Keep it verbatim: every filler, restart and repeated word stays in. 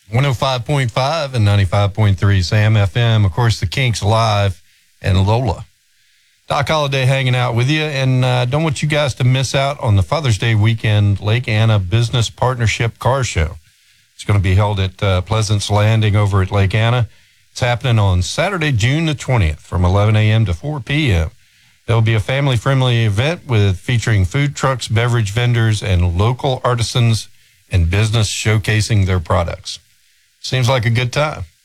one oh five point five and ninety-five point three Sam F M. Of course, the Kinks Live and Lola. Doc Holliday hanging out with you, and uh, don't want you guys to miss out on the Father's Day weekend Lake Anna Business Partnership Car Show. It's going to be held at uh, Pleasance Landing over at Lake Anna. It's happening on Saturday, June the twentieth from eleven a.m. to four p.m. There'll be a family-friendly event with featuring food trucks, beverage vendors, and local artisans and business showcasing their products. Seems like a good time.